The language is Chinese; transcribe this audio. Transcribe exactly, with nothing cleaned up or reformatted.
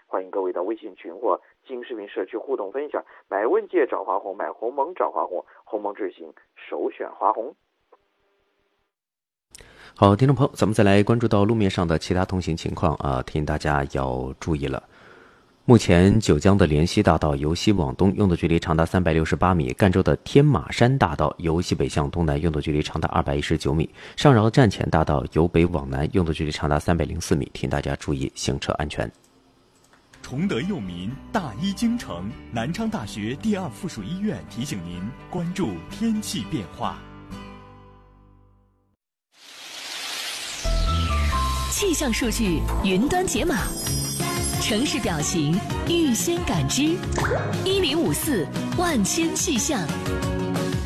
欢迎各位到微信群或金视频社区互动分享，买问界找华红，买鸿蒙找华红，鸿蒙智行首选华红。 好，听众朋友，咱们再来关注到路面上的其他通行情况啊，提醒大家要注意了。目前九江的莲溪大道由西往东用的距离长达三百六十八米，赣州的天马山大道由西北向东南用的距离长达二百一十九米，上饶站前大道由北往南用的距离长达三百零四米，请大家注意行车安全。 崇德佑民，大医精诚，南昌大学第二附属医院提醒您关注天气变化。 气象数据云端解码，城市表情预先感知，一零五四万千气象。